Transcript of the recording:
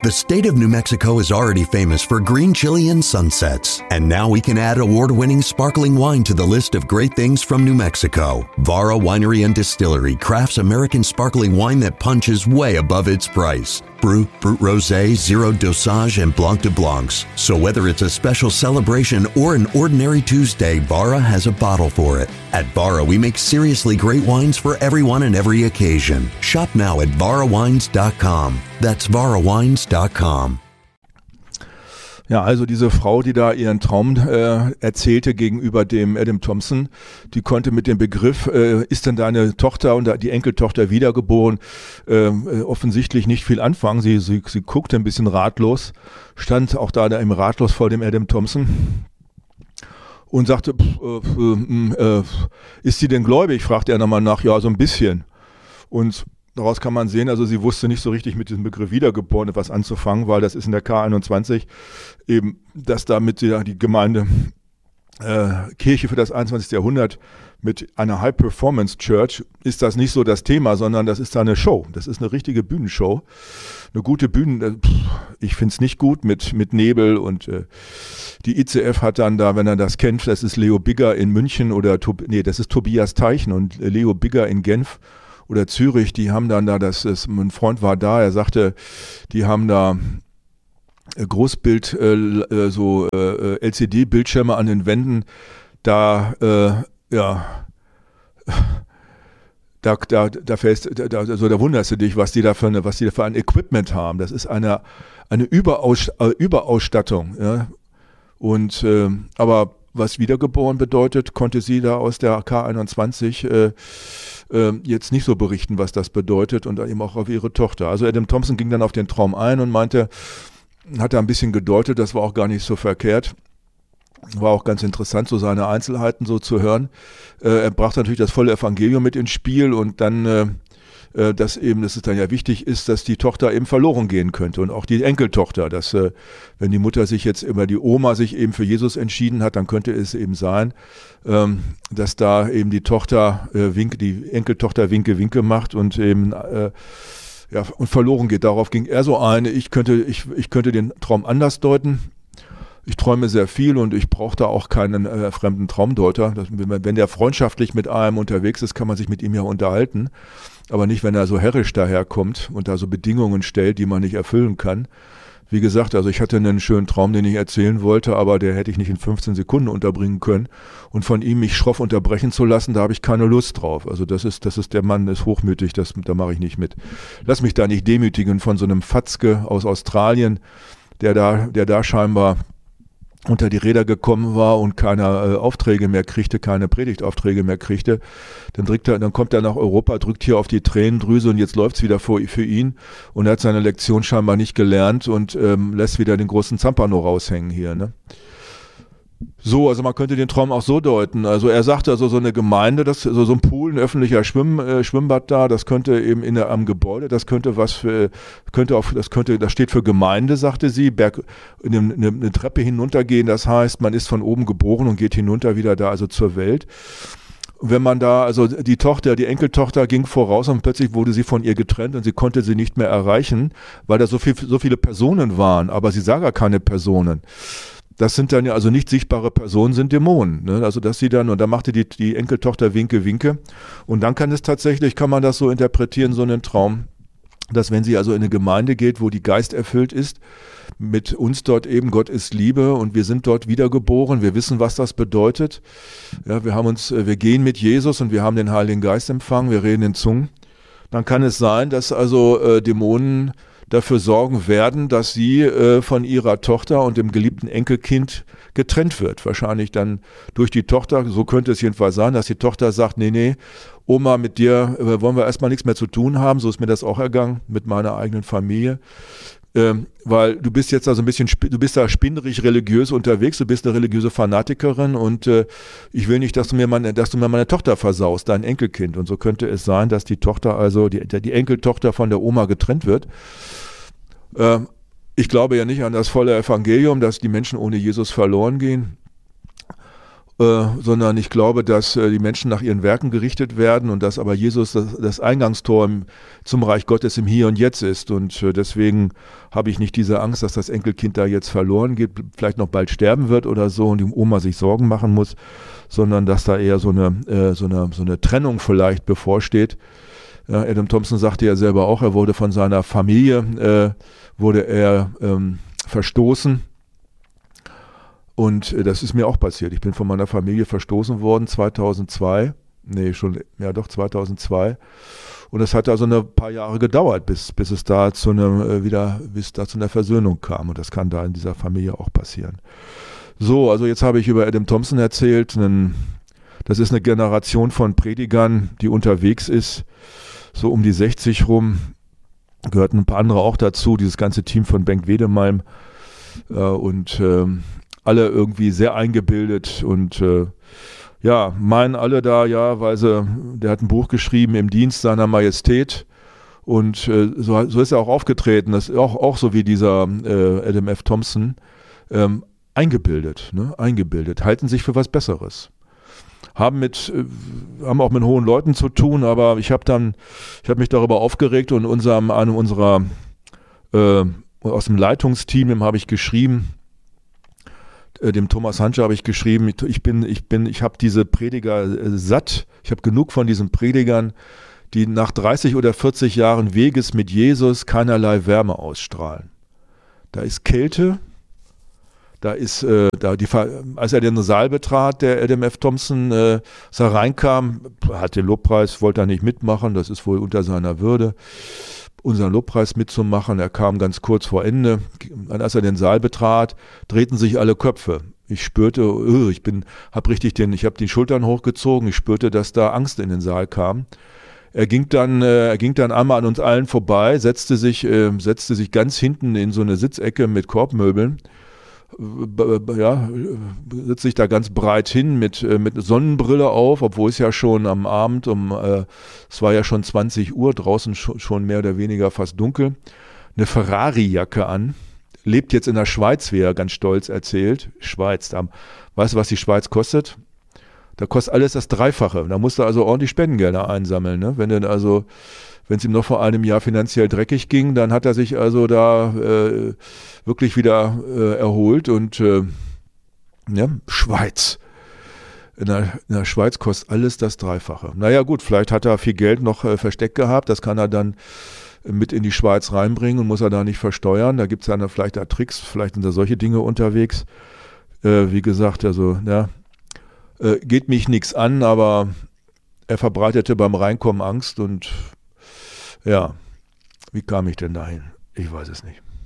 The state of New Mexico is already famous for green chili and sunsets. And now we can add award-winning sparkling wine to the list of great things from New Mexico. Vara Winery and Distillery crafts American sparkling wine that punches way above its price. Brut, Brut Rosé, Zero Dosage, and Blanc de Blancs. So whether it's a special celebration or an ordinary Tuesday, Vara has a bottle for it. At Vara, we make seriously great wines for everyone and every occasion. Shop now at varawines.com. That's varawines.com. Ja, also diese Frau, die da ihren Traum erzählte gegenüber dem Adam Thompson, die konnte mit dem Begriff, ist denn deine Tochter und die Enkeltochter wiedergeboren, offensichtlich nicht viel anfangen. Sie guckte ein bisschen ratlos, stand auch da im Ratlos vor dem Adam Thompson und sagte, ist sie denn gläubig? Fragte er nochmal nach, ja, so ein bisschen. Und daraus kann man sehen, also sie wusste nicht so richtig mit diesem Begriff Wiedergeboren etwas anzufangen, weil das ist in der K21 eben, dass damit die Gemeinde Kirche für das 21. Jahrhundert mit einer High-Performance-Church ist das nicht so das Thema, sondern das ist da eine Show. Das ist eine richtige Bühnenshow. Eine gute Bühne, ich finde es nicht gut mit Nebel und die ICF hat dann da, wenn er das kennt, das ist Leo Bigger in München das ist Tobias Teichen und Leo Bigger in Genf oder Zürich, die haben dann da, mein Freund war da, er sagte, die haben da Großbild, LCD-Bildschirme an den Wänden, da wunderst du dich, was die da für ein Equipment haben. Das ist eine Überausstattung, ja. Und aber was wiedergeboren bedeutet, konnte sie da aus der K21 jetzt nicht so berichten, was das bedeutet und eben auch auf ihre Tochter. Also Adam Thompson ging dann auf den Traum ein und meinte, hat da ein bisschen gedeutet, das war auch gar nicht so verkehrt. War auch ganz interessant, so seine Einzelheiten so zu hören. Er brachte natürlich das volle Evangelium mit ins Spiel und dann, dass es dann ja wichtig ist, dass die Tochter eben verloren gehen könnte und auch die Enkeltochter, dass wenn die Mutter sich jetzt über die Oma sich eben für Jesus entschieden hat, dann könnte es eben sein, dass da eben die Tochter die Enkeltochter Winke macht und eben und verloren geht. Darauf ging er so ein, ich könnte den Traum anders deuten. Ich träume sehr viel und ich brauche da auch keinen fremden Traumdeuter. Wenn der freundschaftlich mit einem unterwegs ist, kann man sich mit ihm ja unterhalten. Aber nicht, wenn er so herrisch daherkommt und da so Bedingungen stellt, die man nicht erfüllen kann. Wie gesagt, also ich hatte einen schönen Traum, den ich erzählen wollte, aber der hätte ich nicht in 15 Sekunden unterbringen können. Und von ihm mich schroff unterbrechen zu lassen, da habe ich keine Lust drauf. Also das ist der Mann, ist hochmütig, da mache ich nicht mit. Lass mich da nicht demütigen von so einem Fatzke aus Australien, der da scheinbar unter die Räder gekommen war und keine Aufträge mehr kriegte, keine Predigtaufträge mehr kriegte, dann kommt er nach Europa, drückt hier auf die Tränendrüse und jetzt läuft's wieder für ihn und er hat seine Lektion scheinbar nicht gelernt und lässt wieder den großen Zampano raushängen hier, ne? So, also man könnte den Traum auch so deuten. Also er sagte, also so eine Gemeinde, so ein Pool, ein öffentlicher Schwimmbad da, das könnte eben am Gebäude, das steht für Gemeinde, sagte sie, eine Treppe hinuntergehen, das heißt, man ist von oben geboren und geht hinunter wieder da, also zur Welt. Wenn man da, also die Enkeltochter ging voraus und plötzlich wurde sie von ihr getrennt und sie konnte sie nicht mehr erreichen, weil da so viele Personen waren, aber sie sah gar keine Personen. Das sind dann ja also nicht sichtbare Personen, sind Dämonen. Ne? Also dass sie dann, und da machte die Enkeltochter Winke. Und dann kann man das so interpretieren, so einen Traum, dass wenn sie also in eine Gemeinde geht, wo die Geist erfüllt ist, mit uns dort eben, Gott ist Liebe und wir sind dort wiedergeboren, wir wissen, was das bedeutet. Ja, wir gehen mit Jesus und wir haben den Heiligen Geist empfangen, wir reden in Zungen. Dann kann es sein, dass also Dämonen dafür sorgen werden, dass sie von ihrer Tochter und dem geliebten Enkelkind getrennt wird. Wahrscheinlich dann durch die Tochter, so könnte es jedenfalls sein, dass die Tochter sagt, nee, Oma, mit dir wollen wir erstmal nichts mehr zu tun haben, so ist mir das auch ergangen mit meiner eigenen Familie. Weil du bist jetzt also du bist da spinnerig religiös unterwegs, du bist eine religiöse Fanatikerin und ich will nicht, dass du mir meine Tochter versaust, dein Enkelkind. Und so könnte es sein, dass die Tochter, also die Enkeltochter von der Oma getrennt wird. Ich glaube ja nicht an das volle Evangelium, dass die Menschen ohne Jesus verloren gehen. sondern ich glaube, dass die Menschen nach ihren Werken gerichtet werden und dass aber Jesus das Eingangstor zum Reich Gottes im Hier und Jetzt ist. Und deswegen habe ich nicht diese Angst, dass das Enkelkind da jetzt verloren geht, vielleicht noch bald sterben wird oder so und die Oma sich Sorgen machen muss, sondern dass da eher so eine Trennung vielleicht bevorsteht. Ja, Adam Thompson sagte ja selber auch, er wurde von seiner Familie verstoßen. Und das ist mir auch passiert. Ich bin von meiner Familie verstoßen worden 2002. Und das hat also ein paar Jahre gedauert, bis es da zu einer Versöhnung kam. Und das kann da in dieser Familie auch passieren. So, also jetzt habe ich über Adam Thompson erzählt. Das ist eine Generation von Predigern, die unterwegs ist, so um die 60 rum. Gehörten ein paar andere auch dazu, dieses ganze Team von Bengt Wedemalm. Alle irgendwie sehr eingebildet und meinen alle da, ja, der hat ein Buch geschrieben im Dienst seiner Majestät und so ist er auch aufgetreten, das ist auch so wie dieser Adam F. Thompson, eingebildet, halten sich für was Besseres. Haben auch mit hohen Leuten zu tun, aber ich habe mich darüber aufgeregt und aus dem Leitungsteam, dem habe ich geschrieben, dem Thomas Hantscher habe ich geschrieben, ich habe diese Prediger satt, ich habe genug von diesen Predigern, die nach 30 oder 40 Jahren Weges mit Jesus keinerlei Wärme ausstrahlen. Da ist Kälte, als er den Saal betrat, der Adam F. Thompson, als er reinkam, hat den Lobpreis, wollte er nicht mitmachen, das ist wohl unter seiner Würde, unseren Lobpreis mitzumachen. Er kam ganz kurz vor Ende. Als er den Saal betrat, drehten sich alle Köpfe. Ich spürte, ich habe die Schultern hochgezogen, ich spürte, dass da Angst in den Saal kam. Er ging dann einmal an uns allen vorbei, setzte sich ganz hinten in so eine Sitzecke mit Korbmöbeln, setzt sich da ganz breit hin mit Sonnenbrille auf, obwohl es ja schon am Abend es war ja schon 20 Uhr, draußen schon mehr oder weniger fast dunkel, eine Ferrari-Jacke an, lebt jetzt in der Schweiz, wie er ganz stolz erzählt. Schweiz, weißt du, was die Schweiz kostet? Da kostet alles das Dreifache. Da musst du also ordentlich Spendengelder einsammeln, ne? Wenn es ihm noch vor einem Jahr finanziell dreckig ging, dann hat er sich also da wirklich wieder erholt und Schweiz. In der Schweiz kostet alles das Dreifache. Naja gut, vielleicht hat er viel Geld noch versteckt gehabt, das kann er dann mit in die Schweiz reinbringen und muss er da nicht versteuern. Da gibt es dann vielleicht da Tricks, vielleicht sind da solche Dinge unterwegs. Wie gesagt, also geht mich nichts an, aber er verbreitete beim Reinkommen Angst und ja, wie kam ich denn dahin? Ich weiß es nicht.